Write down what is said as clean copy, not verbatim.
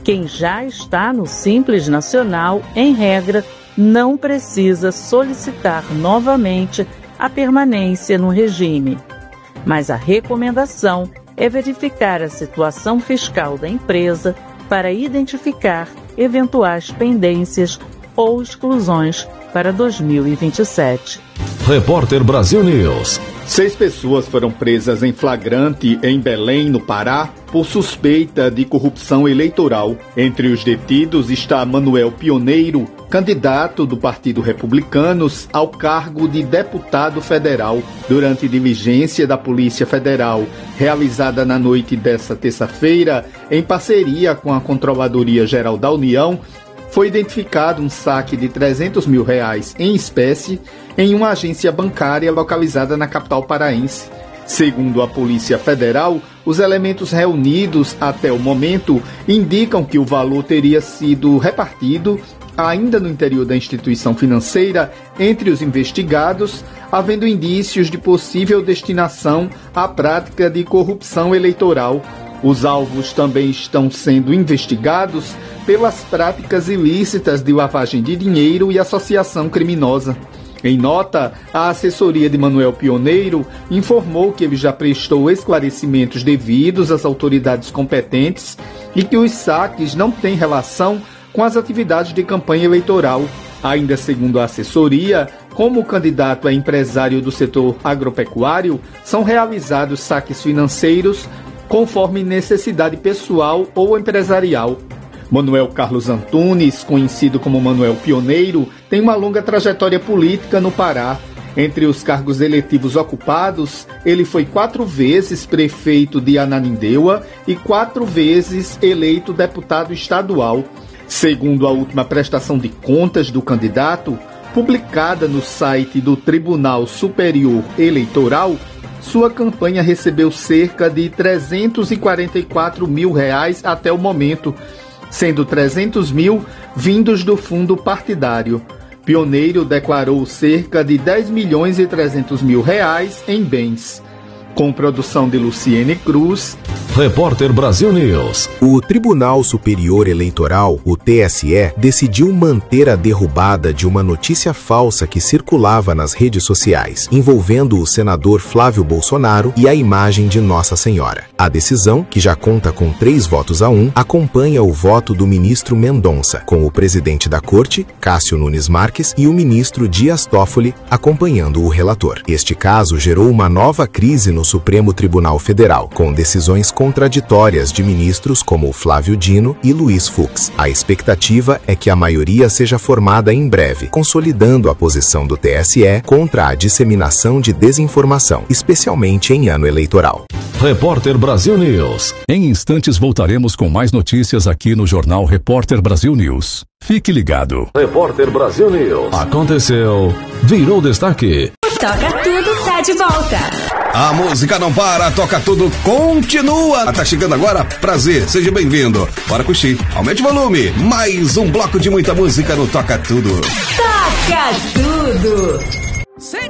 Quem já está no Simples Nacional, em regra, não precisa solicitar novamente a permanência no regime. Mas a recomendação é verificar a situação fiscal da empresa para identificar eventuais pendências ou exclusões para 2027. Repórter Brasil News. 6 pessoas foram presas em flagrante em Belém, no Pará, por suspeita de corrupção eleitoral. Entre os detidos está Manuel Pioneiro, candidato do Partido Republicanos ao cargo de deputado federal. Durante diligência da Polícia Federal, realizada na noite desta terça-feira, em parceria com a Controladoria Geral da União, foi identificado um saque de R$300 mil em espécie em uma agência bancária localizada na capital paraense. Segundo a Polícia Federal, os elementos reunidos até o momento indicam que o valor teria sido repartido, ainda no interior da instituição financeira, entre os investigados, havendo indícios de possível destinação à prática de corrupção eleitoral. Os alvos também estão sendo investigados pelas práticas ilícitas de lavagem de dinheiro e associação criminosa. Em nota, a assessoria de Manuel Pioneiro informou que ele já prestou esclarecimentos devidos às autoridades competentes e que os saques não têm relação com as atividades de campanha eleitoral. Ainda segundo a assessoria, como o candidato é empresário do setor agropecuário, são realizados saques financeiros conforme necessidade pessoal ou empresarial. Manuel Carlos Antunes, conhecido como Manuel Pioneiro, tem uma longa trajetória política no Pará. Entre os cargos eletivos ocupados, ele foi 4 vezes prefeito de Ananindeua e 4 vezes eleito deputado estadual. Segundo a última prestação de contas do candidato, publicada no site do Tribunal Superior Eleitoral, sua campanha recebeu cerca de R$344 mil até o momento, sendo 300 mil vindos do fundo partidário. Pioneiro declarou cerca de R$10.300.000 em bens. Com produção de Luciene Cruz. Repórter Brasil News. O Tribunal Superior Eleitoral, o TSE, decidiu manter a derrubada de uma notícia falsa que circulava nas redes sociais, envolvendo o senador Flávio Bolsonaro e a imagem de Nossa Senhora. A decisão, que já conta com 3-1, acompanha o voto do ministro Mendonça, com o presidente da Corte, Cássio Nunes Marques, e o ministro Dias Toffoli acompanhando o relator. Este caso gerou uma nova crise no Supremo Tribunal Federal, com decisões contraditórias de ministros como Flávio Dino e Luiz Fux. A expectativa é que a maioria seja formada em breve, consolidando a posição do TSE contra a disseminação de desinformação, especialmente em ano eleitoral. Repórter Brasil News. Em instantes voltaremos com mais notícias aqui no Jornal Repórter Brasil News. Fique ligado. Repórter Brasil News. Aconteceu, virou destaque. Toca Tudo tá de volta. A música não para, Toca Tudo continua. Tá chegando agora, prazer, seja bem-vindo. Bora curtir, aumente o volume. Mais um bloco de muita música no Toca Tudo. Toca Tudo.